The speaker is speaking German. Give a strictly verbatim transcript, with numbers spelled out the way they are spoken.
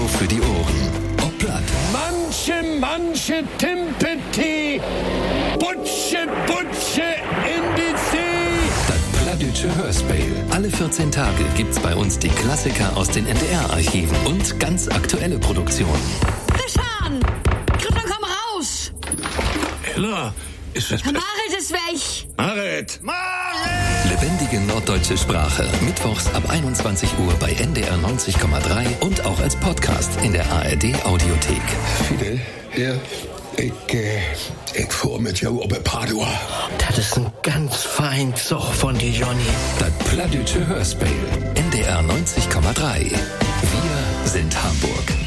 für die Ohren. Ob platt. Manche, manche Timpeti, Butsche, Butsche in die See. Das plattdütsche Hörspiel. Alle vierzehn Tage gibt's bei uns die Klassiker aus den N D R-Archiven und ganz aktuelle Produktionen. Christian! Christian, komm raus! Ella, ist das... Marit ist weg! Marit! Marit! Lebendige norddeutsche Sprache. Mittwochs ab einundzwanzig Uhr bei N D R neunzig Komma drei und auch als Podcast in der A R D-Audiothek. Fidel, hier, ich, äh, ich fuhr mit jou op Padua. Das ist ein ganz fein Zug von dir, Johnny. Das plattdütsche Hörspiel. N D R neunzig Komma drei. Wir sind Hamburg.